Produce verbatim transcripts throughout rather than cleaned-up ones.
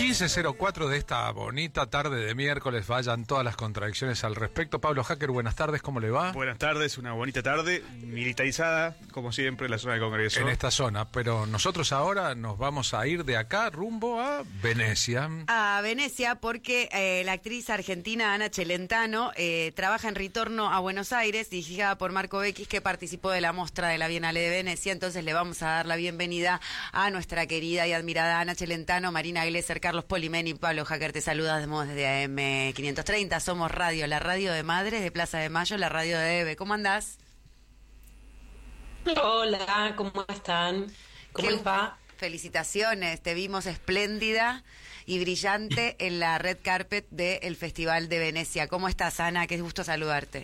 quince cero cuatro de esta bonita tarde de miércoles, vayan todas las contradicciones al respecto. Pablo Hacker, buenas tardes, ¿cómo le va? Buenas tardes, una bonita tarde, militarizada, como siempre, en la zona del Congreso. En esta zona, pero nosotros ahora nos vamos a ir de acá rumbo a Venecia. A Venecia porque eh, la actriz argentina Ana Celentano eh, trabaja en Ritorno a Buenos Aires, dirigida por Marco Bequis, que participó de la muestra de la Bienal de Venecia. Entonces le vamos a dar la bienvenida a nuestra querida y admirada Ana Celentano, Marina Glesser, Carlos Polimeni, Pablo Hacker, te saludamos desde A M quinientos treinta, Somos Radio, la radio de Madres de Plaza de Mayo, la radio de Eve. ¿Cómo andás? Hola, ¿cómo están? ¿Cómo Qué les va? Felicitaciones, te vimos espléndida y brillante en la red carpet del Festival de Venecia. ¿Cómo estás, Ana? Qué gusto saludarte.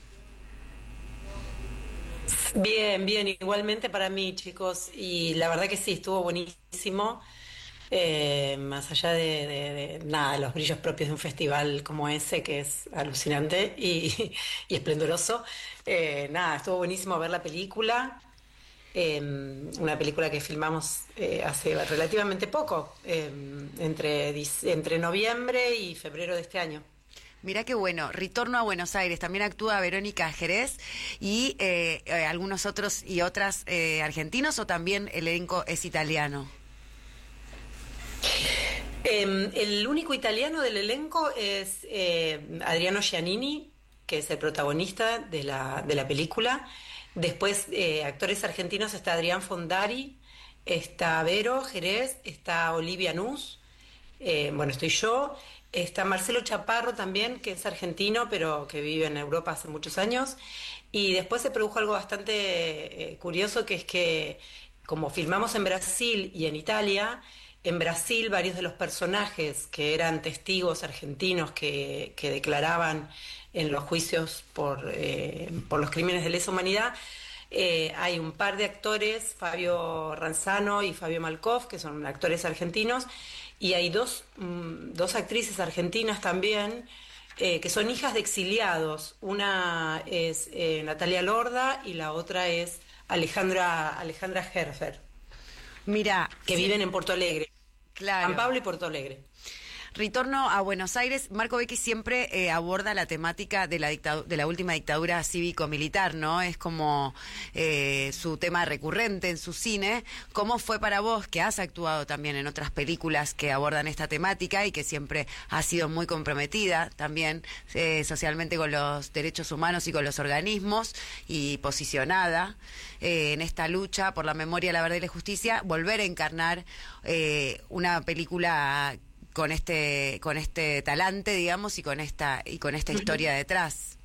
Bien, bien, igualmente para mí, chicos, y la verdad que sí, estuvo buenísimo. Eh, más allá de, de, de nada, los brillos propios de un festival como ese, que es alucinante y, y esplendoroso, eh, nada, estuvo buenísimo ver la película, eh, una película que filmamos eh, hace relativamente poco, eh, entre, entre noviembre y febrero de este año. Mirá qué bueno, Ritorno a Buenos Aires, también actúa Verónica Jerez y eh, eh, algunos otros y otras eh, argentinos, o también el elenco es italiano. Eh, el único italiano del elenco es eh, Adriano Giannini, que es el protagonista de la, de la película. Después, eh, actores argentinos, está Adrián Fondari, está Vero Jerez, está Olivia Nuz, eh, bueno, estoy yo, está Marcelo Chaparro también, que es argentino, pero que vive en Europa hace muchos años. Y después se produjo algo bastante eh, curioso, que es que, como filmamos en Brasil y en Italia, en Brasil varios de los personajes que eran testigos argentinos que, que declaraban en los juicios por, eh, por los crímenes de lesa humanidad, eh, hay un par de actores, Fabio Ranzano y Fabio Malkov, que son actores argentinos, y hay dos, mm, dos actrices argentinas también, eh, que son hijas de exiliados. Una es eh, Natalia Lorda y la otra es Alejandra, Alejandra Herfer. Mira, que sí, viven en Porto Alegre. Claro. San Pablo y Porto Alegre. Ritorno a Buenos Aires, Marco Bequis siempre eh, aborda la temática de la dictadu- de la última dictadura cívico-militar, ¿no? Es como eh, su tema recurrente en su cine. ¿Cómo fue para vos, que has actuado también en otras películas que abordan esta temática y que siempre has sido muy comprometida también eh, socialmente con los derechos humanos y con los organismos, y posicionada eh, en esta lucha por la memoria, la verdad y la justicia, volver a encarnar eh, una película con este con este talante, digamos, y con esta y con esta historia detrás?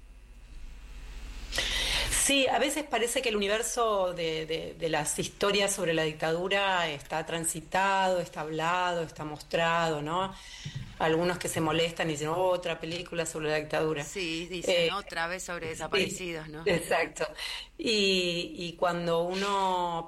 Sí, a veces parece que el universo de, de, de las historias sobre la dictadura está transitado, está hablado, está mostrado, ¿no? Algunos que se molestan y dicen, oh, otra película sobre la dictadura. Sí, dicen eh, otra vez sobre desaparecidos, ¿no? Exacto. Y, y cuando uno